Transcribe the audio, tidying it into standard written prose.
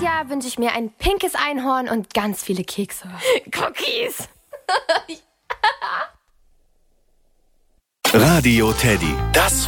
Jahr wünsche ich mir ein pinkes Einhorn und ganz viele Kekse. Cookies. Radio Teddy, das